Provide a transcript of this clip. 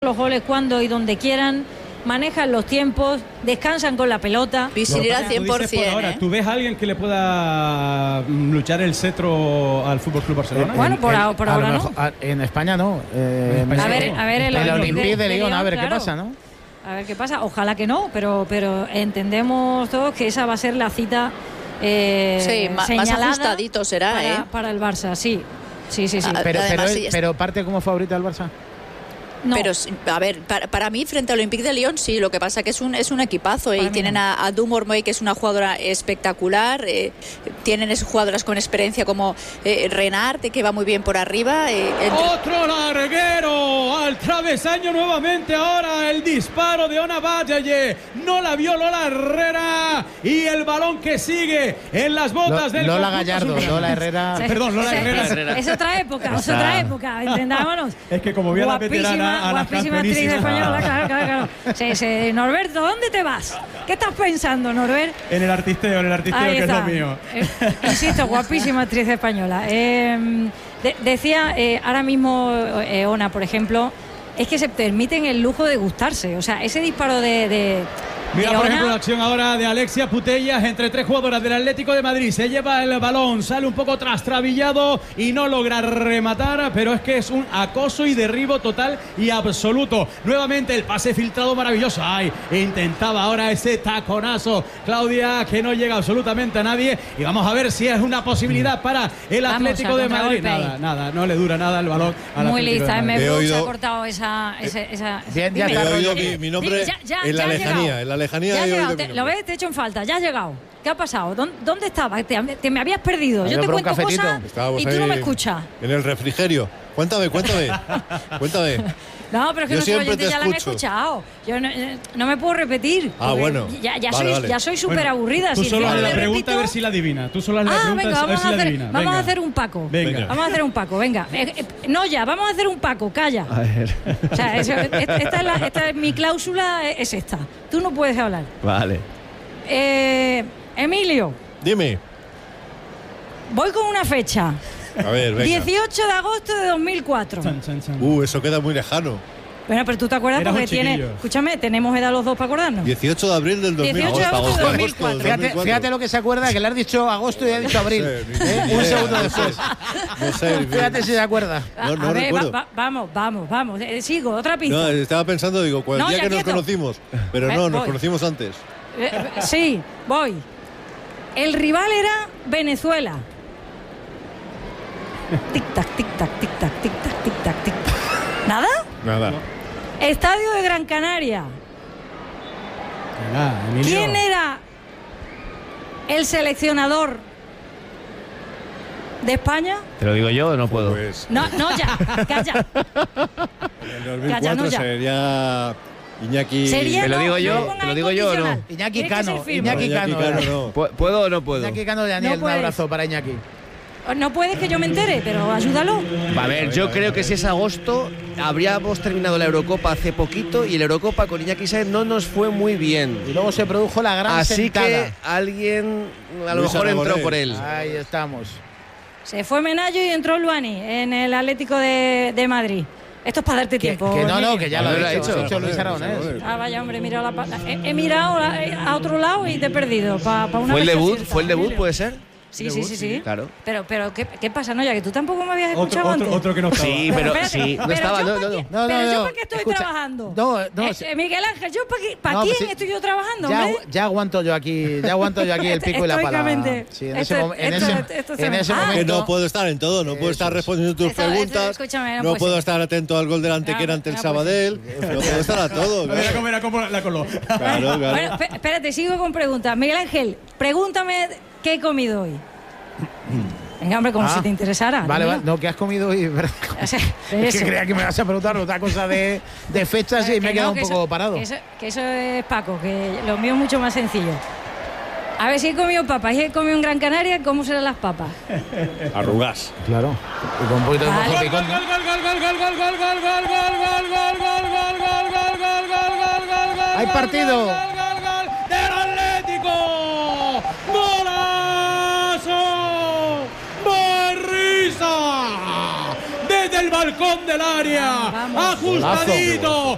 los goles cuando y donde quieran, manejan los tiempos, descansan con la pelota. Visibilidad al 100%. Ahora, ¿tú ves a alguien que le pueda luchar el cetro al Fútbol Club Barcelona? Bueno, por ahora no. En España no. A ver, el Olympique de Lyon, a ver claro. qué pasa, ¿no? A ver qué pasa. Ojalá que no, pero entendemos todos que esa va a ser la cita más ajustadito será, para el Barça, sí. Pero parte como favorita el Barça. No. Pero, a ver, para mí, frente al Olympique de Lyon, sí, lo que pasa que es un equipazo y tienen a Dumormoy, que es una jugadora espectacular, tienen jugadoras con experiencia como Renard, que va muy bien por arriba. ¡Otro larguero! Al travesaño nuevamente ahora el disparo de Ona Batlle. No la vio Lola Herrera y el balón que sigue en las botas del Lola Gallardo, Lola Herrera. Perdón, Lola Herrera. Es otra época, entendámonos. Es que como vio a la veterana, a la actriz española, claro. Sí, Norberto, ¿dónde te vas? ¿Qué estás pensando, Norbert? En el artisteo que es lo mío. Insisto, guapísima actriz española. Decía ahora mismo Ona, por ejemplo, es que se permiten el lujo de gustarse. O sea, ese disparo Mira, por ejemplo, la acción ahora de Alexia Putellas entre tres jugadoras del Atlético de Madrid. Se lleva el balón, sale un poco trastrabillado y no logra rematar, pero es que es un acoso y derribo total y absoluto. Nuevamente el pase filtrado maravilloso. Ay, intentaba ahora ese taconazo Claudia, que no llega absolutamente a nadie. Y vamos a ver si es una posibilidad para el Atlético de Madrid. Nada, no le dura nada el balón al Muy Atlético lista, de Madrid. se ha cortado esa. Bien, ya he oído mi nombre en la lejanía. Ya has llegado, lo ves, te he hecho en falta, ya has llegado. ¿Qué ha pasado? ¿Dónde estabas? Te me habías perdido. Yo te cuento cosas y tú no me escuchas. En el refrigerio. Cuéntame. No, pero es que nuestros oyentes ya la han escuchado. Yo no me puedo repetir. Bueno. Ya soy súper aburrida. Tú solo haz la pregunta a ver si la adivina. Vamos a hacer un Paco. Venga. Vamos a hacer un Paco, venga. Vamos a hacer un Paco, calla. A ver. O sea, esta es mi cláusula, es esta. Tú no puedes hablar. Vale. Emilio. Dime. Voy con una fecha. A ver, venga. 18 de agosto de 2004. Eso queda muy lejano. Bueno, pero tú te acuerdas porque escúchame, tenemos edad los dos para acordarnos. 18 de abril del 2004. 18 de agosto de 2004. Fíjate lo que se acuerda, que le has dicho agosto y ha dicho abril. Un segundo después. No sé. Fíjate si se acuerda. No recuerdo. Vamos. Sigo, otra pista. No, estaba pensando, el día que nos conocimos. Pero no, nos conocimos antes. Sí, voy. El rival era Venezuela. Tic-tac, tic-tac, tic-tac, tic-tac, tic-tac, tic-tac. ¿Nada? Nada. Estadio de Gran Canaria. ¿Quién era el seleccionador de España? ¿Te lo digo yo o no puedo? Pues, No, ya, calla. en el 2004 sería Iñaki. ¿Te lo digo yo o no? Iñaki Cano. No. ¿Puedo o no puedo? Iñaki Cano de Daniel, un abrazo para Iñaki. No puedes que yo me entere, pero ayúdalo. A ver, yo creo que si es agosto, habríamos terminado la Eurocopa hace poquito y la Eurocopa con Iñaki Sáenz no nos fue muy bien. Y luego se produjo la gran sentada. Así que alguien a lo mejor entró por él. Ahí estamos. Se fue Menayo y entró Luani en el Atlético de Madrid. Esto es para darte tiempo. Que ya lo ha hecho Luis Aragonés. Vaya, hombre, he mirado a otro lado y te he perdido. ¿Fue el debut, puede ser? Sí. Claro. Pero ¿qué pasa, Noya? Que tú tampoco me habías escuchado antes. Otro que no estaba. Sí, pero sí, no estaba. Pero yo para qué estoy trabajando. Miguel Ángel, ¿yo para quién estoy yo trabajando? Ya aguanto yo aquí el pico y la pala. Sí, en ese momento. Que no puedo estar en todo, no puedo estar respondiendo tus preguntas. No puedo estar atento al gol del Antequera ante el Sabadell. No puedo estar a todo. Mira cómo la coló. Claro. Bueno, espérate, sigo con preguntas. Miguel Ángel, pregúntame qué he comido hoy. Venga, hombre, como si te interesara. Vale, no, ¿qué has comido hoy? Es que creía que me vas a preguntar otra cosa de fechas y me he quedado un poco parado. Que eso es Paco, que lo mío es mucho más sencillo. A ver, si he comido papas y he comido en Gran Canaria, ¿cómo serán las papas? Arrugas. Claro. Y con un poquito de mojo picón. ¡Hay partido! ¡Del Atlético! ¡Golazo! ¡Barriza! Desde el balcón del área, ajustadito,